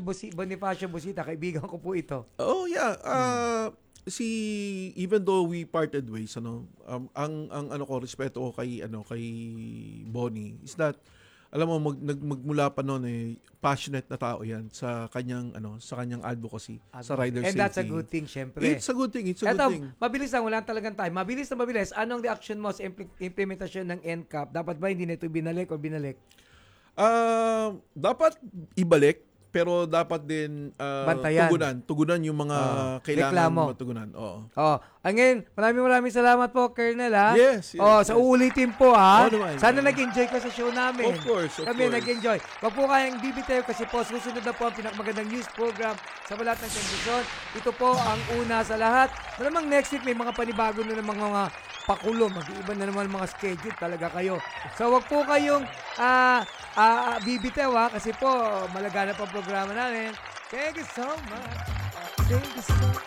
Bonifacio Busita, kaibigan ko po ito. Oh yeah, even though we parted ways, ang ano ko, respeto ko kay Bonnie is that, alam mo, magmula pa noon passionate na tao yan sa kanyang advocacy sa rider safety. And that's a good thing, syempre. It's a good thing. Mabilis lang, wala talagang time. Mabilis. Anong reaction mo sa implementasyon ng NCAP? Dapat ba hindi na ito binalik o binalik? Dapat ibalik, pero dapat din tugunan yung mga kailangan matugunan. Oo. Ngayon, maraming salamat po, Colonel, ha? Yes. Sa uulitin po, ha? Sana nag-enjoy ka sa show namin. Of course. Kami nag-enjoy. Wag po kayang bibitaw kasi po, susunod na po ang pinakamagandang news program sa balat ng kondisyon. Ito po ang una sa lahat. Malamang next week may mga panibago na ng mga pakulo. Mag-iiba na naman mga schedule talaga kayo. So, wag po kayong bibitaw, ha? Kasi po, malagana pa programa namin. Thank you so much. Thank you so much.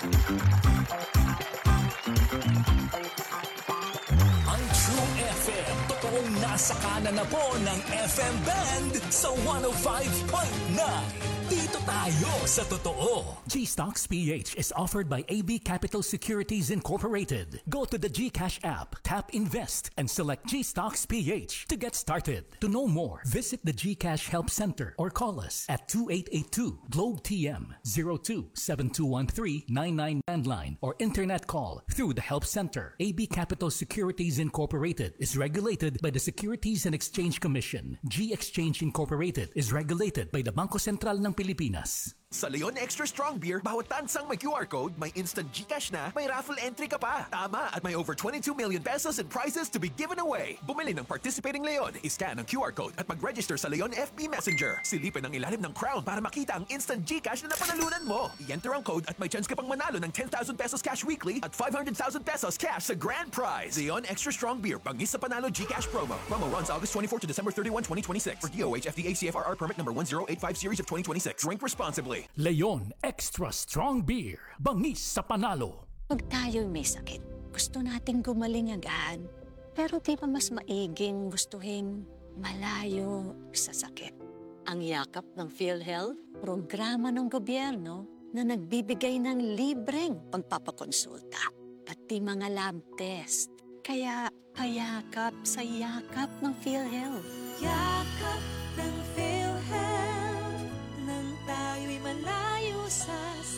Ang True FM, totoong nasa kanan na po ng FM band sa 105.9. Dito tayo sa totoo. G-Stocks PH is offered by AB Capital Securities Incorporated. Go to the GCash app, tap Invest, and select G-Stocks PH to get started. To know more, visit the GCash Help Center or call us at 2882 Globe TM 02-7213-99 landline or internet call through the Help Center. AB Capital Securities Incorporated is regulated by the Securities and Exchange Commission. G-Exchange Incorporated is regulated by the Bangko Sentral ng Pilipinas. Sa Leon Extra Strong Beer, bawat tansang may QR code, may instant GCash na, may raffle entry ka pa. Tama, at may over 22 million pesos in prizes to be given away. Bumili ng participating Leon, iscan ang QR code at mag-register sa Leon FB Messenger. Silipin ang ilalim ng crown para makita ang instant GCash na napanalunan mo. I-enter ang code at may chance ka pang manalo ng 10,000 pesos cash weekly at 500,000 pesos cash sa grand prize. Leon Extra Strong Beer, bangis sa panalo GCash promo. Promo runs August 24 to December 31, 2026. For DOH FDA CFRR permit number 1085 series of 2026. Drink responsibly. Leon Extra Strong Beer, bangis sa panalo. Pag tayo'y may sakit, gusto nating gumaling agad. Pero di ba mas maiging gustuhin malayo sa sakit? Ang yakap ng PhilHealth, programa ng gobyerno na nagbibigay ng libreng pagpapakonsulta, pati mga lab test. Kaya payakap sa yakap ng PhilHealth. Yakap ng PhilHealth, nang tayo'y malayo sa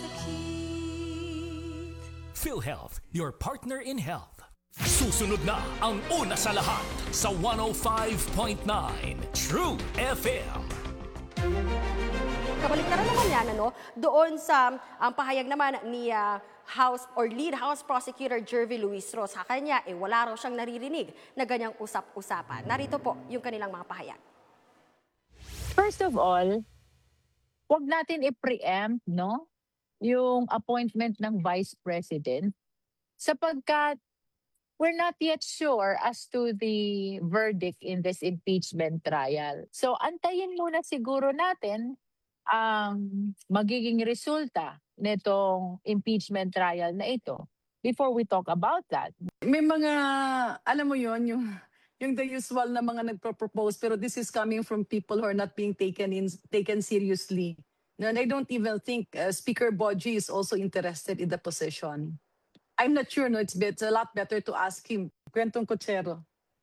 sakit. PhilHealth, your partner in health. Susunod na ang una sa lahat sa 105.9 True FM. Kabaliktaran naman yan, doon sa ang pahayag naman ni Lead House Prosecutor Jervy Luis Ross. Sa kanya, wala raw siyang naririnig na ganyang usap-usapan. Narito po yung kanilang mga pahayag. First of all, huwag natin i-preempt, yung appointment ng Vice President sapagkat we're not yet sure as to the verdict in this impeachment trial. So, antayin muna siguro natin ang magiging resulta nitong impeachment trial na ito before we talk about that. May mga, alam mo yon, yung the usual na mga nagpro-propose, pero this is coming from people who are not being taken seriously. And I don't even think Speaker Boji is also interested in the position. I'm not sure, it's a lot better to ask him. Kwentong Kutsero.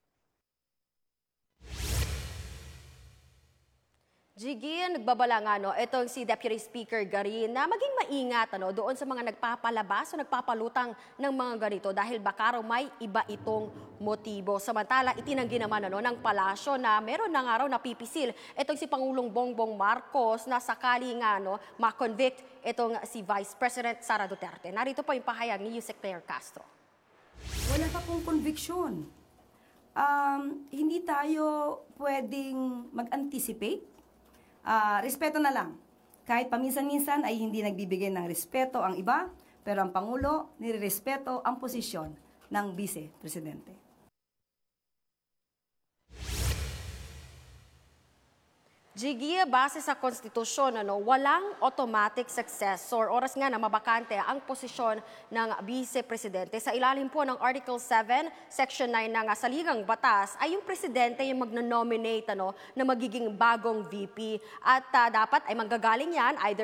Jiggy, nagbabala nga, itong si Deputy Speaker Garin na maging maingat doon sa mga nagpapalabas o nagpapalutang ng mga ganito dahil baka raw may iba itong motibo. Samantala, itinanggi naman ng palasyo na meron na nga raw napipisil itong si Pangulong Bongbong Marcos na sakali nga ma-convict itong si Vice President Sara Duterte. Narito po yung pahayag ni Yusek Claire Castro. Wala pa pong conviction. Hindi tayo pwedeng mag-anticipate. Respeto na lang. Kahit paminsan-minsan ay hindi nagbibigay ng respeto ang iba, pero ang Pangulo nirerespeto ang posisyon ng Vice Presidente. Jiggy, base sa konstitusyon, walang automatic successor. Oras nga na mabakante ang posisyon ng Vice-Presidente. Sa ilalim po ng Article 7, Section 9 ng Saligang Batas, ay yung Presidente yung magno-nominate na magiging bagong VP. At dapat ay manggagaling yan either